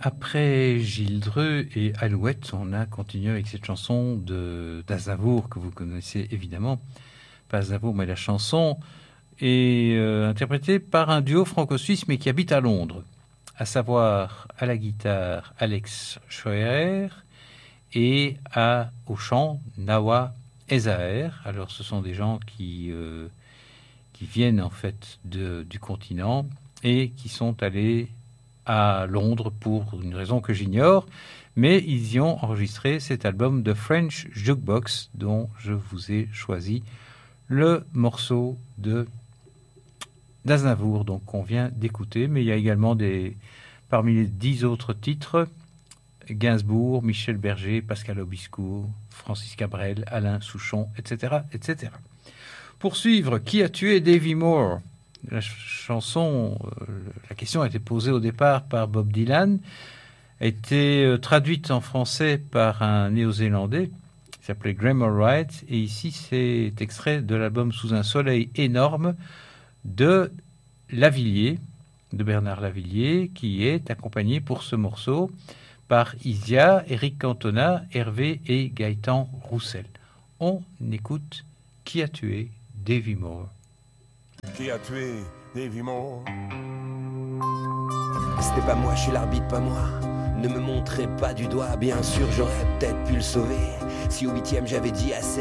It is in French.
Après Gilles Dreux et Alouette, on a continué avec cette chanson d'Aznavour que vous connaissez évidemment. Pas Aznavour, mais la chanson est interprétée par un duo franco-suisse mais qui habite à Londres, à savoir à la guitare Alex Scheuer et au chant Nawa Ezaher. Alors ce sont des gens qui viennent en fait du continent et qui sont allés à Londres pour une raison que j'ignore, mais ils y ont enregistré cet album de French Jukebox dont je vous ai choisi le morceau d'Aznavour donc qu'on vient d'écouter, mais il y a également parmi les 10 autres titres Gainsbourg, Michel Berger, Pascal Obispo, Francis Cabrel, Alain Souchon, etc., etc. Pour suivre, qui a tué Davy Moore? La chanson, la question a été posée au départ par Bob Dylan, a été traduite en français par un néo-zélandais qui s'appelait Graham Allwright, et ici c'est extrait de l'album Sous un soleil énorme de Lavilliers, de Bernard Lavilliers, qui est accompagné pour ce morceau par Isia, Eric Cantona, Hervé et Gaëtan Roussel. On écoute Qui a tué Davy Moore. Qui a tué Davy Moore? C'était pas moi, je suis l'arbitre, pas moi. Ne me montrez pas du doigt, bien sûr j'aurais peut-être pu le sauver. Si au 8e j'avais dit assez